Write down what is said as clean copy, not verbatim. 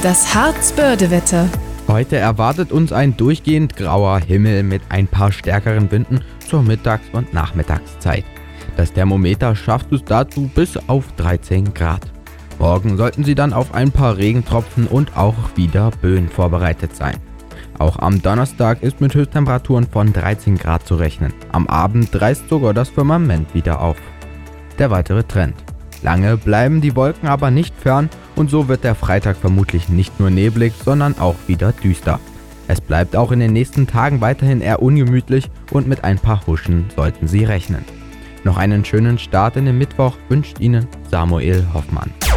Das Harzbörde-Wetter. Heute erwartet uns ein durchgehend grauer Himmel mit ein paar stärkeren Winden zur Mittags- und Nachmittagszeit. Das Thermometer schafft es dazu bis auf 13 Grad. Morgen sollten Sie dann auf ein paar Regentropfen und auch wieder Böen vorbereitet sein. Auch am Donnerstag ist mit Höchsttemperaturen von 13 Grad zu rechnen. Am Abend reißt sogar das Firmament wieder auf. Der weitere Trend. Lange bleiben die Wolken aber nicht fern und so wird der Freitag vermutlich nicht nur neblig, sondern auch wieder düster. Es bleibt auch in den nächsten Tagen weiterhin eher ungemütlich und mit ein paar Huschen sollten Sie rechnen. Noch einen schönen Start in den Mittwoch wünscht Ihnen Samuel Hoffmann.